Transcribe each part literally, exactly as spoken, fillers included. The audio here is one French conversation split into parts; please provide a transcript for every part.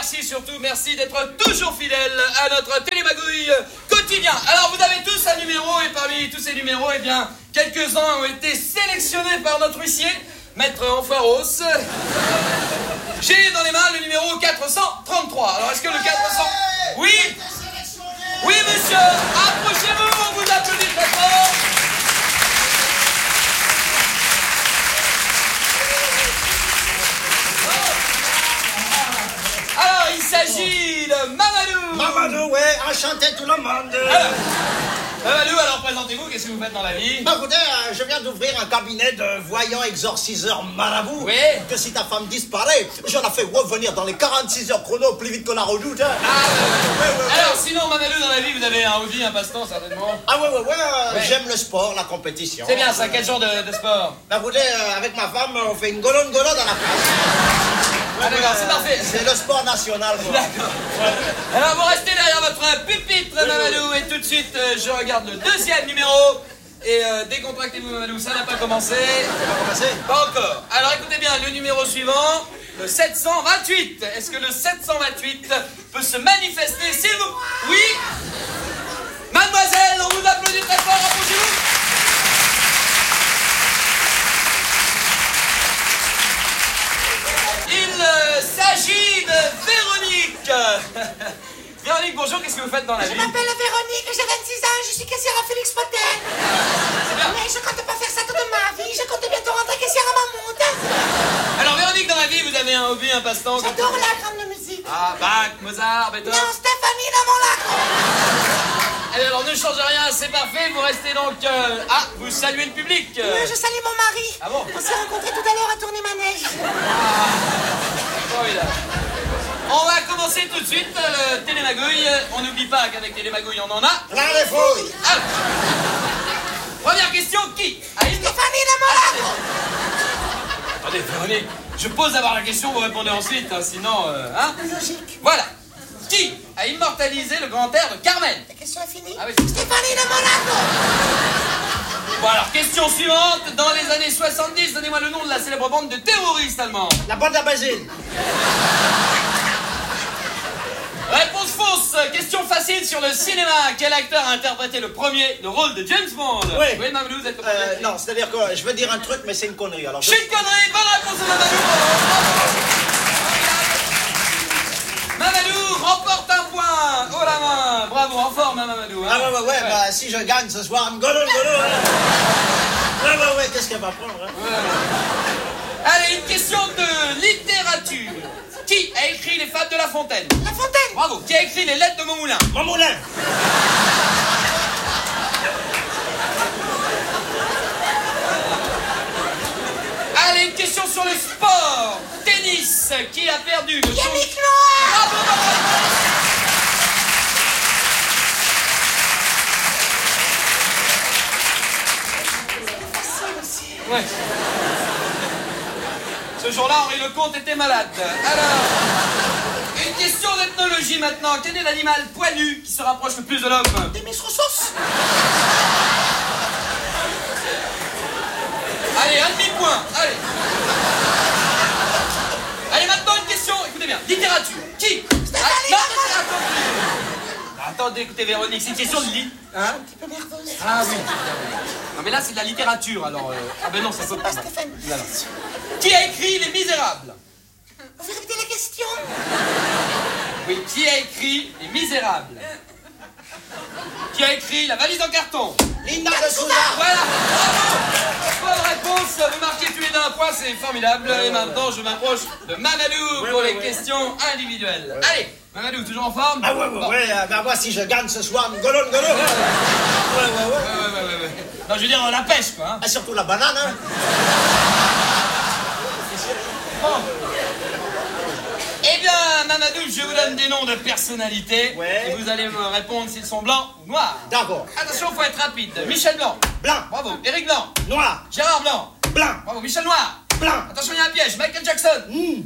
merci surtout, merci d'être toujours fidèle à notre télémagouille quotidien. Alors vous avez tous un numéro et parmi tous ces numéros, eh bien, quelques-uns ont été sélectionnés par notre huissier, Maître Enfoiros. J'ai dans les mains le numéro quatre cent trente-trois. Alors est-ce que le quatre cents... Oui. Oui monsieur, approchez-vous, on vous applaudit très fort. Alors, il s'agit de Mamadou. Mamadou, ouais, enchanté tout le monde. Alors, Mamadou, alors présentez-vous, qu'est-ce que vous faites dans la vie? Bah écoutez, euh, je viens d'ouvrir un cabinet de voyants exorciseurs marabout. Oui. Que si ta femme disparaît, je la fais revenir dans les quarante-six heures chrono plus vite qu'on la redoute. Hein. Ah, ouais, ouais, ouais, ouais. Alors, sinon, Mamadou, dans la vie, vous avez un hobby, un passe-temps, certainement? Ah ouais, ouais, ouais, euh, Ouais. j'aime le sport, la compétition. C'est bien, ça, quel genre de, de sport? Bah écoutez, euh, avec ma femme, on fait une golonne golonne dans la place. Ah d'accord, c'est parfait. C'est le sport national, quoi. D'accord. Alors, vous restez derrière votre pupitre, Mamadou, et tout de suite, euh, je regarde le deuxième numéro. Et euh, décontractez-vous, Mamadou, ça n'a pas commencé. On va commencer. Pas encore. Alors écoutez bien, le numéro suivant, le sept cent vingt-huit. Est-ce que le sept cent vingt-huit peut se manifester, s'il vous... Oui. Mademoiselle, on vous applaudit très fort, approchez-vous. Il euh, s'agit de Véronique. Véronique, bonjour, qu'est-ce que vous faites dans la Je vie? m'appelle Véronique, j'ai vingt-six ans, je suis caissière à Félix Potel. Mais je compte pas faire ça toute ma vie, je compte bientôt rentrer caissière à Mammouth. Alors Véronique, dans la vie, vous avez un hobby, un passe-temps? comme- J'adore la grande musique. Ah, Bach, Mozart, Beethoven. Non, Stéphanie dans mon lac. Eh bien, alors ne changez rien, c'est parfait, vous restez donc... euh, Ah, vous saluez le public. euh. Oui, je salue mon mari. Ah bon? On s'est rencontrés tout à l'heure à tourner manège. Formidable. On va commencer tout de suite euh, le télémagouille. On n'oublie pas qu'avec télémagouille, on en a. Plein les fouilles. Ah. Première question, qui a une... Stéphanie dans mon lac. Attendez, Véronique, je pose d'abord la question, vous répondez ensuite, hein, sinon... euh, hein. Logique. Voilà. Qui a immortalisé le grand air de Carmen? La question est finie. Ah oui. Stéphanie dans mon lac. Bon alors, question suivante. Dans les années soixante-dix, donnez-moi le nom de la célèbre bande de terroristes allemands. La bande à Basile. Réponse fausse. Question facile sur le cinéma. Quel acteur a interprété le premier le rôle de James Bond? Oui. Oui, Mamadou, vous êtes le Euh, premier. non, c'est-à-dire que je veux dire un truc, mais c'est une connerie. Alors, je... Je suis une connerie. Bonne réponse de Mamadou. Mamadou remporte un point. Oh la main. Bravo, en forme, hein, Mamadou. Hein. Ah ouais, ouais, ouais, bah si je gagne ce soir, une golonne golonne. Ouais, ouais, ouais, qu'est-ce qu'elle va prendre, hein? Allez, une question de littérature. Qui a écrit les Fables de La Fontaine? La Fontaine. Bravo. Qui a écrit les Lettres de Montmoulin? Mon moulin. Allez, une question sur le sport. Tennis. Qui a perdu le champ... Yannick Noah. Bravo, bravo. Ouais. Ce jour-là, Henri Lecomte était malade. Alors, une question d'ethnologie maintenant. Quel est l'animal poilu qui se rapproche le plus de l'homme? Des Miss Roussos. Allez, un demi-point. Allez. Allez, maintenant une question. Écoutez bien. Littérature. Qui? Ah, non, attendez. Attendez, écoutez, Véronique, c'est une question de lit. Hein? Un petit peu nerveuse. Ah oui. Non, mais là, c'est de la littérature, alors... euh, Ah ben non, ça saute pas. Pas Stéphane. Non, non. Qui a écrit Les Misérables? Vous pouvez répéter la question? Oui, qui a écrit Les Misérables? Qui a écrit La valise en carton? Linda de Souza. Voilà, bravo. Bonne réponse, vous marquez tous les deux un point, c'est formidable. Et maintenant, je m'approche de Mamadou Ouais, pour ouais, les ouais. questions individuelles. Allez, Mamadou, toujours en forme? Ah ouais, ouais, Bon. ouais, euh, bah moi si je gagne ce soir, une golonne golonne. Ouais, ouais, ouais. Ouais, ouais, ouais, ouais, ouais. Non, je veux dire, la pêche, quoi. Hein. Ah, surtout la banane, hein. Bon. Eh bien, Mamadou, je vous donne des noms de personnalités. Ouais. Et vous allez me répondre s'ils sont blancs ou noirs. D'accord. Attention, faut être rapide. Michel Blanc. Blanc. Bravo. Éric Blanc. Noir. Gérard Blanc. Blanc. Bravo. Michel Noir. Blanc. Attention, il y a un piège. Michael Jackson. Mmh.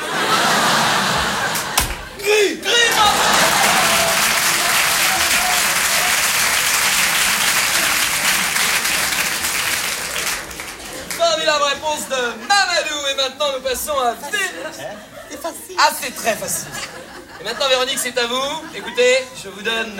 Gris. Gris, bravo. Formidable réponse de Mamadou. Et maintenant, nous passons à... C'est facile. Ah, c'est très facile. Et maintenant, Véronique, c'est à vous. Écoutez, je vous donne